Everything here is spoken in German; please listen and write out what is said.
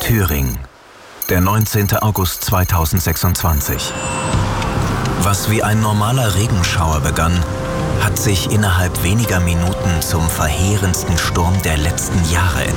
Thüringen, der 19. August 2026. Was wie ein normaler Regenschauer begann, hat sich innerhalb weniger Minuten zum verheerendsten Sturm der letzten Jahre